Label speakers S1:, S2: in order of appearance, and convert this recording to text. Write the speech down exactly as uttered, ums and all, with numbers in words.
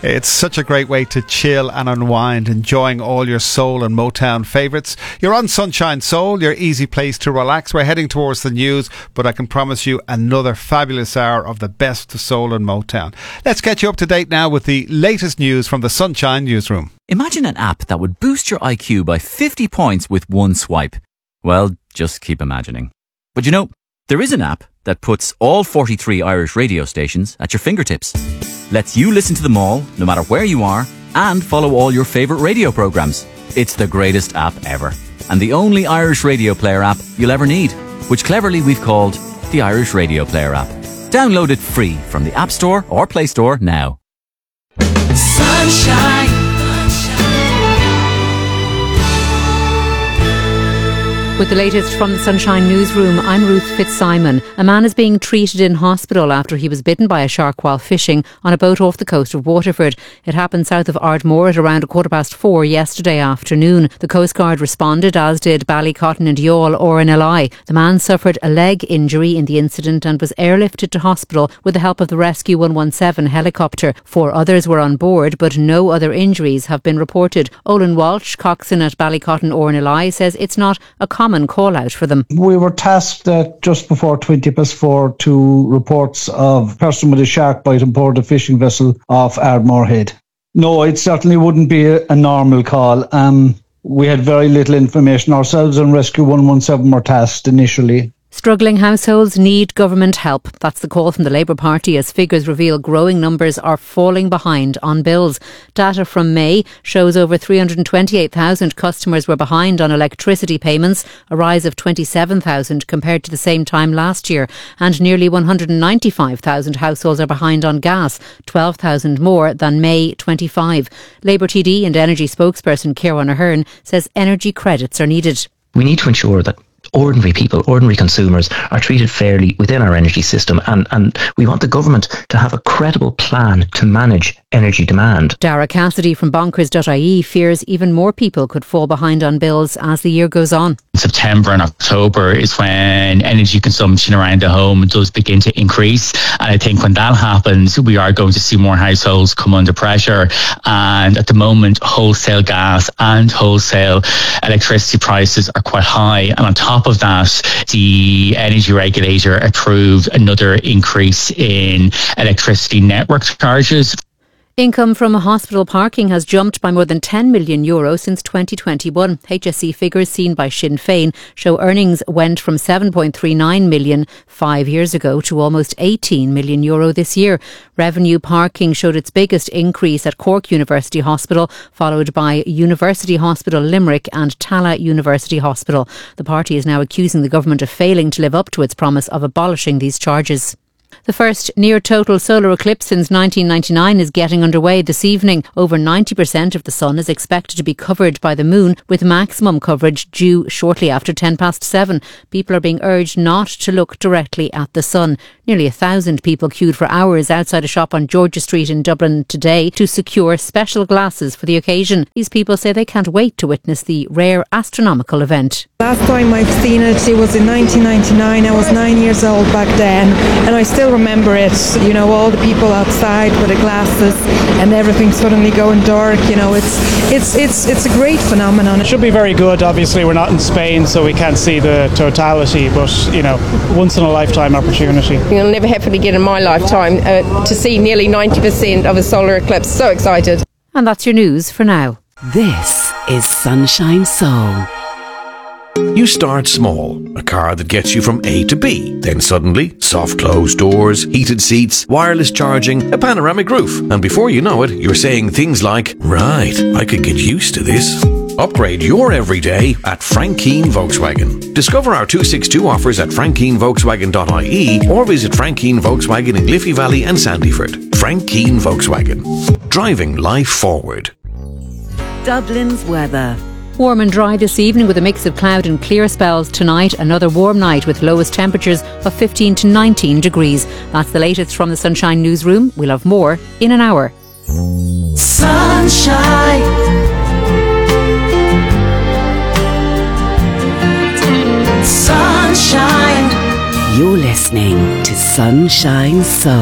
S1: It's such a great way to chill and unwind, enjoying all your soul and Motown favourites. You're on Sunshine Soul, your easy place to relax. We're heading towards the news, but I can promise you another fabulous hour of the best of soul and Motown. Let's get you up to date now with the latest news from the Sunshine Newsroom.
S2: Imagine an app that would boost your I Q by fifty points with one swipe. Well, just keep imagining. But you know, there is an app that puts all forty-three Irish radio stations at your fingertips. Lets you listen to them all, no matter where you are, and follow all your favourite radio programmes. It's the greatest app ever, and the only Irish radio player app you'll ever need, which cleverly we've called the Irish Radio Player app. Download it free from the App Store or Play Store now.
S3: Sunshine.
S4: With the latest from the Sunshine Newsroom, I'm Ruth Fitzsimon. A man is being treated in hospital after he was bitten by a shark while fishing on a boat off the coast of Waterford. It happened south of Ardmore at around a quarter past four yesterday afternoon. The Coast Guard responded, as did Ballycotton and Youghal or in L I. The man suffered a leg injury in the incident and was airlifted to hospital with the help of the Rescue one one seven helicopter. Four others were on board, but no other injuries have been reported. Olin Walsh, coxswain at Ballycotton or in L I, says it's not a common call out for them.
S5: We were tasked at just before twenty past four to reports of a person with a shark bite on board a fishing vessel off Ardmore Head. No, it certainly wouldn't be a, a normal call. Um, we had very little information ourselves, and Rescue one one seven were tasked initially.
S4: Struggling households need government help. That's the call from the Labour Party as figures reveal growing numbers are falling behind on bills. Data from May shows over three hundred twenty-eight thousand customers were behind on electricity payments, a rise of twenty-seven thousand compared to the same time last year, and nearly one hundred ninety-five thousand households are behind on gas, twelve thousand more than May twenty-five. Labour T D and Energy spokesperson Kieran Ahern says energy credits are needed.
S6: We need to ensure that ordinary people, ordinary consumers are treated fairly within our energy system, and, and we want the government to have a credible plan to manage energy demand.
S4: Dara Cassidy from bonkers dot I E fears even more people could fall behind on bills as the year goes on.
S7: September and October is when energy consumption around the home does begin to increase, and I think when that happens we are going to see more households come under pressure, and at the moment wholesale gas and wholesale electricity prices are quite high, and on top of that the energy regulator approved another increase in electricity network charges.
S4: Income from hospital parking has jumped by more than ten million euro since twenty twenty-one. H S C figures seen by Sinn Féin show earnings went from seven point three nine million five years ago to almost eighteen million euro this year. Revenue parking showed its biggest increase at Cork University Hospital, followed by University Hospital Limerick and Tala University Hospital. The party is now accusing the government of failing to live up to its promise of abolishing these charges. The first near-total solar eclipse since nineteen ninety-nine is getting underway this evening. Over ninety percent of the sun is expected to be covered by the moon, with maximum coverage due shortly after ten past seven. People are being urged not to look directly at the sun. Nearly a thousand people queued for hours outside a shop on Georgia Street in Dublin today to secure special glasses for the occasion. These people say they can't wait to witness the rare astronomical event.
S8: Last time I've seen it, it was in nineteen ninety-nine. I was nine years old back then, and I still remember it. You know, all the people outside with the glasses and everything suddenly going dark. You know, it's it's it's it's a great phenomenon.
S9: It should be very good. Obviously, we're not in Spain, so we can't see the totality, but you know, once in a lifetime opportunity.
S10: It'll never happen again in my lifetime uh, to see nearly ninety percent of a solar eclipse. So excited.
S4: And that's your news for now.
S3: This is Sunshine Soul.
S11: You start small, a car that gets you from A to B. Then suddenly, soft closed doors, heated seats, wireless charging, a panoramic roof. And before you know it, you're saying things like, right, I could get used to this. Upgrade your everyday at Frank Keane Volkswagen. Discover our two sixty-two offers at frank keane volkswagen dot I E or visit Frank Keane Volkswagen in Liffey Valley and Sandyford. Frank Keane Volkswagen. Driving life forward.
S3: Dublin's weather.
S4: Warm and dry this evening with a mix of cloud and clear spells tonight. Another warm night with lowest temperatures of fifteen to nineteen degrees. That's the latest from the Sunshine Newsroom. We'll have more in an hour.
S3: Sunshine. Sunshine. You're listening to Sunshine Soul.